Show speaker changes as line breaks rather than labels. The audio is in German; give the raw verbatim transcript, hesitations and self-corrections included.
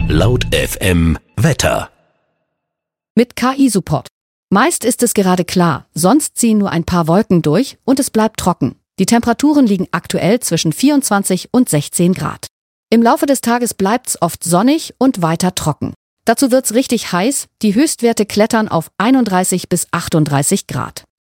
Laut F M Wetter.
Mit K I-Support. Meist ist es gerade klar, sonst ziehen nur ein paar Wolken durch und es bleibt trocken. Die Temperaturen liegen aktuell zwischen vierundzwanzig und sechzehn Grad. Im Laufe des Tages bleibt's oft sonnig und weiter trocken. Dazu wird's richtig heiß, die Höchstwerte klettern auf einunddreißig bis achtunddreißig Grad.